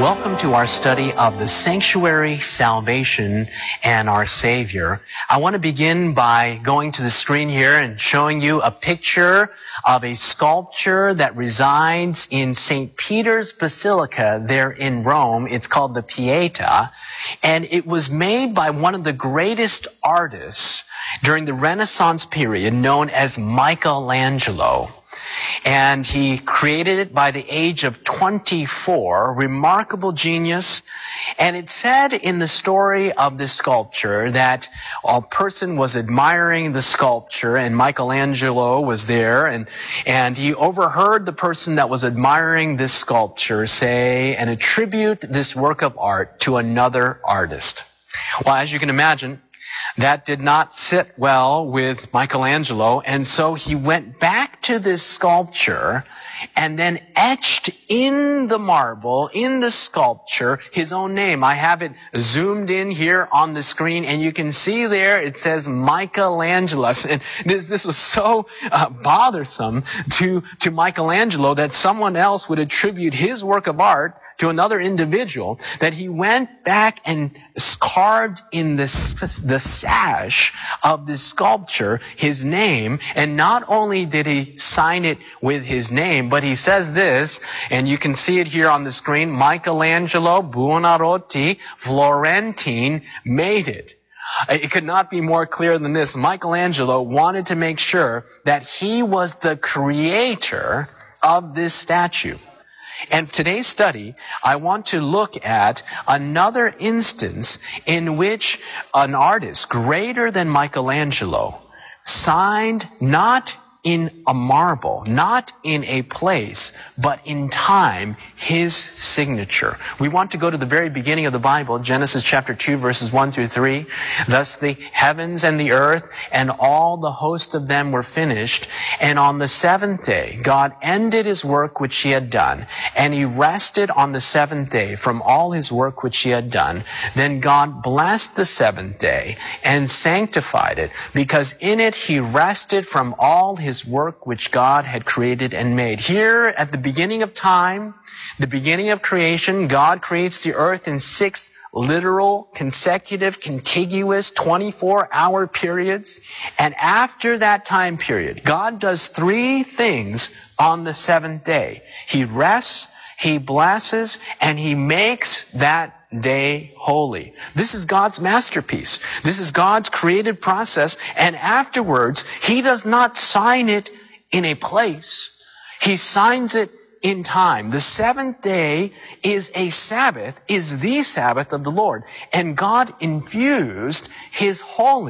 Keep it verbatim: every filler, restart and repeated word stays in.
Welcome to our study of the sanctuary, salvation, and our Savior. I want to begin by going to the screen here and showing you a picture of a sculpture that resides in Saint Peter's Basilica there in Rome. It's called the Pieta, and it was made by one of the greatest artists during the Renaissance period, known as Michelangelo. And he created it by the age of twenty-four, remarkable genius. And it said in the story of this sculpture that a person was admiring the sculpture, and Michelangelo was there, and, and he overheard the person that was admiring this sculpture say and attribute this work of art to another artist. Well, as you can imagine, that did not sit well with Michelangelo, and so he went back to this sculpture and then etched in the marble, in the sculpture, his own name. I have it zoomed in here on the screen, and you can see there it says Michelangelos. And this this was so uh, bothersome to, to Michelangelo that someone else would attribute his work of art to another individual, that he went back and carved in the, the sash of this sculpture his name. And not only did he sign it with his name, but he says this, and you can see it here on the screen: Michelangelo Buonarroti, Florentine, made it. It could not be more clear than this. Michelangelo wanted to make sure that he was the creator of this statue. And today's study, I want to look at another instance in which an artist greater than Michelangelo signed not in a marble, not in a place, but in time, his signature. We want to go to the very beginning of the Bible, Genesis chapter two, verses one through three. Thus the heavens and the earth and all the host of them were finished. And on the seventh day, God ended his work which he had done. And he rested on the seventh day from all his work which he had done. Then God blessed the seventh day and sanctified it, because in it he rested from all his his work which God had created and made. Here at the beginning of time, the beginning of creation, God creates the earth in six literal, consecutive, contiguous, twenty-four hour periods. And after that time period, God does three things on the seventh day. He rests, he blesses, and he makes that day holy. This is God's masterpiece. This is God's creative process. And afterwards, he does not sign it in a place. He signs it in time. The seventh day is a Sabbath, is the Sabbath of the Lord. And God infused his holiness